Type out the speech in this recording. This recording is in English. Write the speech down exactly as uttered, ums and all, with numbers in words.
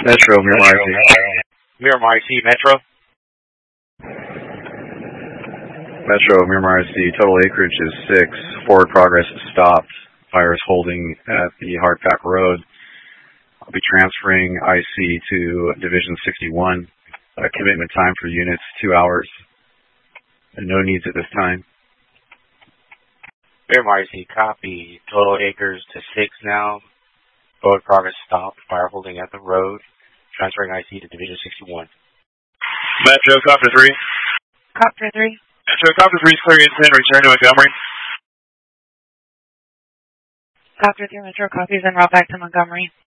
Metro, Miramar I C. Miramar I C, Metro. Metro, Miramar I C. Total acreage is six. Forward progress is stopped. Fire is holding at the Hardpack Road. I'll be transferring I C to Division sixty-one. Uh, commitment time for units, two hours. And no needs at this time. Miramar I C, copy. Total acres to six now. Forward progress stopped. Fire holding at the road. Transferring I C to Division sixty-one. Metro, copter three. Copter three. Metro, copter three is clear intent. Return to Montgomery. Copter three, Metro, copies en route back to Montgomery.